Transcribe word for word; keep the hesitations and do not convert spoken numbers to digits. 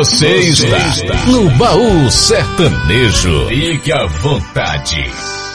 Você, Você está, está no Baú Sertanejo. Fique à vontade.